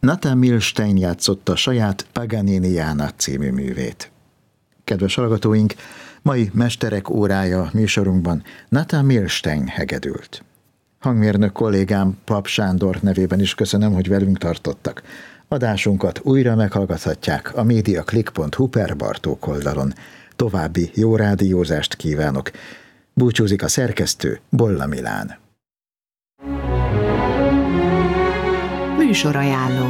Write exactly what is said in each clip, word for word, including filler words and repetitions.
Nathan Milstein játszotta saját Paganiniana című művét. Kedves hallgatóink, mai Mesterek órája műsorunkban Nathan Milstein hegedült. Hangmérnök kollégám Pap Sándor nevében is köszönöm, hogy velünk tartottak. Adásunkat újra meghallgathatják a mediaclick pont hu per Bartók oldalon. További jó rádiózást kívánok. Búcsúzik a szerkesztő, Bolla Milán. Műsorajánló.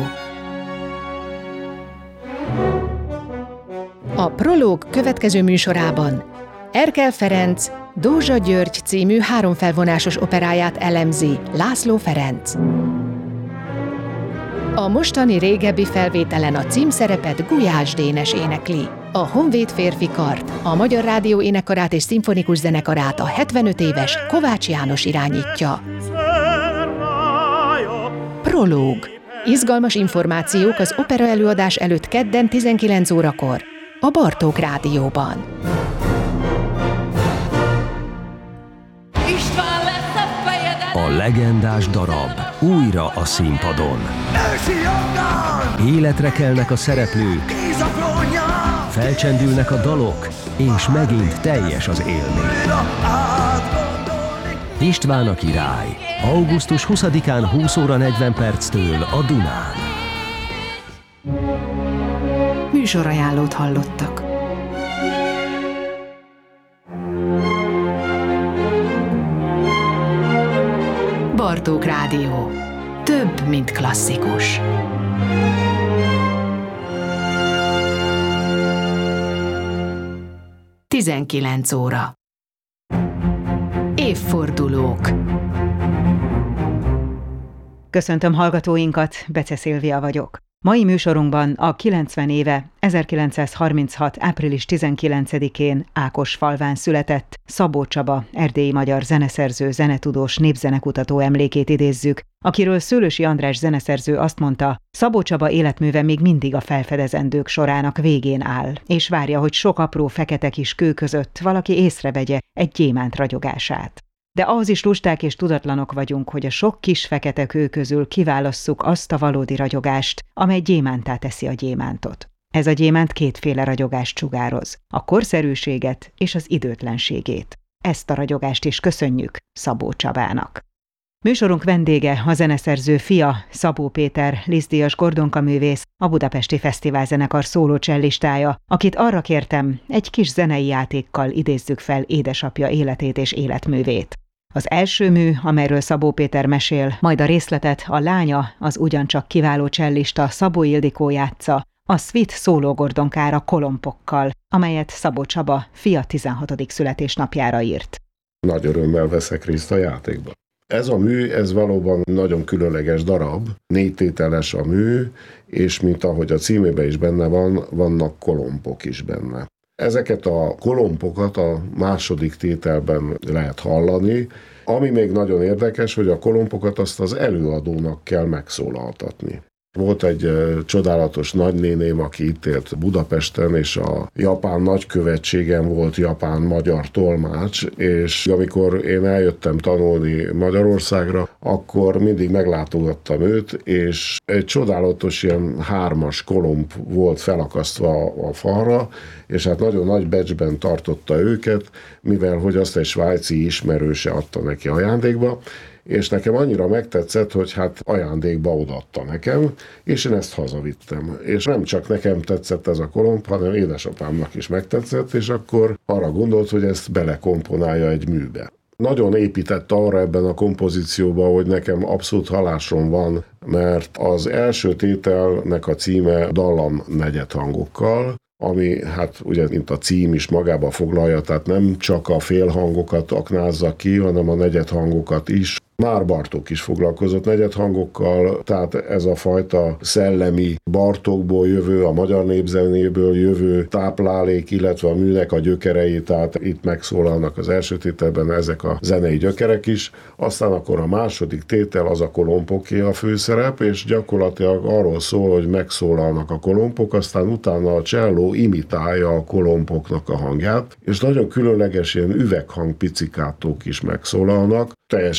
A Prológ következő műsorában Erkel Ferenc Dózsa György című háromfelvonásos operáját elemzi László Ferenc. A mostani régebbi felvételen a címszerepet Gulyás Dénes énekli. A Honvéd férfi kart, a Magyar Rádió énekkarát és szimfonikus zenekarát a hetvenöt éves Kovács János irányítja. Prológ. Izgalmas információk az opera előadás előtt kedden tizenkilenc órakor a Bartók Rádióban. A legendás darab újra a színpadon. Életre kelnek a szereplők, felcsendülnek a dalok, és megint teljes az élmény. István a király. augusztus huszadikán húsz óra negyven perctől a Dunán. Műsorajánlót hallottak. Bartók Rádió. Több, mint klasszikus. tizenkilenc óra. Évfordulók. Köszöntöm hallgatóinkat, Bece Szilvia vagyok. Mai műsorunkban a kilencven éve, ezerkilencszázharminchat. április tizenkilencedikén Ákosfalván született Szabó Csaba, erdélyi magyar zeneszerző, zenetudós, népzenekutató emlékét idézzük, akiről Szőlősi András zeneszerző azt mondta, Szabó Csaba életműve még mindig a felfedezendők sorának végén áll, és várja, hogy sok apró fekete kis kő között valaki észrevegye egy gyémánt ragyogását. De ahhoz is lusták és tudatlanok vagyunk, hogy a sok kis fekete kő közül kiválasszuk azt a valódi ragyogást, amely gyémánttá teszi a gyémántot. Ez a gyémánt kétféle ragyogást sugároz, a korszerűséget és az időtlenségét. Ezt a ragyogást is köszönjük Szabó Csabának. Műsorunk vendége a zeneszerző fia, Szabó Péter, Liszt-díjas gordonkaművész, a Budapesti Fesztiválzenekar szólócsellistája, akit arra kértem, egy kis zenei játékkal idézzük fel édesapja életét és életművét. Az első mű, amelyről Szabó Péter mesél, majd a részletet a lánya, az ugyancsak kiváló csellista Szabó Ildikó játsza, a Suite szólógordonkára Kolompokkal, amelyet Szabó Csaba fia tizenhatodik születésnapjára írt. Nagy örömmel veszek részt a játékban. Ez a mű, ez valóban nagyon különleges darab, négytételes a mű, és mint ahogy a címében is benne van, vannak kolompok is benne. Ezeket a kolompokat a második tételben lehet hallani. Ami még nagyon érdekes, hogy a kolompokat azt az előadónak kell megszólaltatni. Volt egy uh, csodálatos nagynéném, aki itt élt Budapesten, és a japán nagykövetségen volt japán-magyar tolmács, és amikor én eljöttem tanulni Magyarországra, akkor mindig meglátogattam őt, és egy csodálatos ilyen hármas kolomb volt felakasztva a falra, és hát nagyon nagy becsben tartotta őket, mivel hogy azt egy svájci ismerőse adta neki ajándékba, és nekem annyira megtetszett, hogy hát ajándékba odaadta nekem, és én ezt hazavittem. És nem csak nekem tetszett ez a kolomb, hanem édesapámnak is megtetszett, és akkor arra gondolt, hogy ezt belekomponálja egy műbe. Nagyon épített arra ebben a kompozícióban, hogy nekem abszolút halásom van, mert az első tételnek a címe dallam negyedhangokkal, ami hát ugye, mint a cím is magába foglalja, tehát nem csak a félhangokat aknázza ki, hanem a negyedhangokat is. Már Bartók is foglalkozott negyedhangokkal, tehát ez a fajta szellemi Bartókból jövő, a magyar népzenéből jövő táplálék, illetve a műnek a gyökerei, tehát itt megszólalnak az első tételben ezek a zenei gyökerek is. Aztán akkor a második tétel az a kolompoké a főszerep, és gyakorlatilag arról szól, hogy megszólalnak a kolompok, aztán utána a cselló imitálja a kolompoknak a hangját, és nagyon különleges ilyen üveghang picikátók is megszólalnak, teljesen ki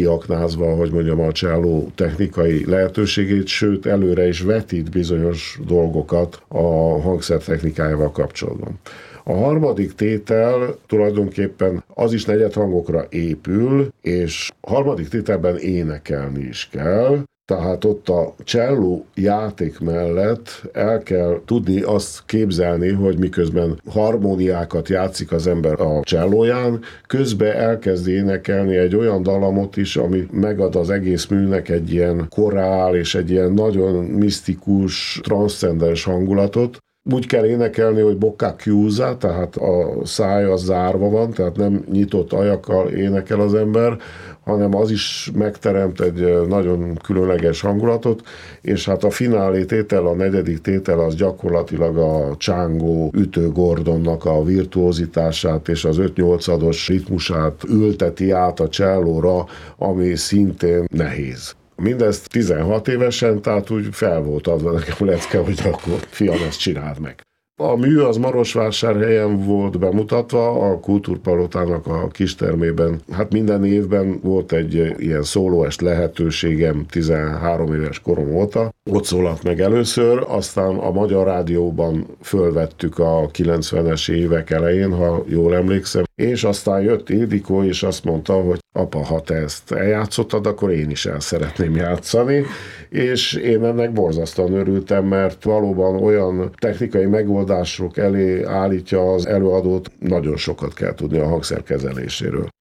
kiaknázva, hogy mondjam, a cselló technikai lehetőségét, sőt előre is vetít bizonyos dolgokat a hangszer technikájával kapcsolatban. A harmadik tétel tulajdonképpen az is negyedhangokra épül, és a harmadik tételben énekelni is kell, tehát ott a cselló játék mellett el kell tudni azt képzelni, hogy miközben harmóniákat játszik az ember a csellóján, közben elkezd énekelni egy olyan dalamot is, ami megad az egész műnek egy ilyen korál és egy ilyen nagyon misztikus, transzcendens hangulatot. Úgy kell énekelni, hogy bocca chiusa, tehát a száj az zárva van, tehát nem nyitott ajakkal énekel az ember, hanem az is megteremt egy nagyon különleges hangulatot, és hát a finálé tétel, a negyedik tétel az gyakorlatilag a csángó ütő Gordonnak a virtuózitását és az öt-nyolcados ritmusát ülteti át a csellóra, ami szintén nehéz. Mindezt tizenhat évesen, tehát úgy fel volt adva nekem lecke, hogy akkor fiam, ezt csináld meg. A mű az Marosvásárhelyen volt bemutatva, a Kultúrpalotának a kistermében. Hát minden évben volt egy ilyen szólóest lehetőségem, tizenhárom éves korom óta. Ott szólalt meg először, aztán a Magyar Rádióban fölvettük a kilencvenes évek elején, ha jól emlékszem, és aztán jött Ildikó, és azt mondta, hogy apa, ha te ezt eljátszottad, akkor én is el szeretném játszani, és én ennek borzasztóan örültem, mert valóban olyan technikai megoldások elé állítja az előadót, nagyon sokat kell tudni a hangszer kezeléséről.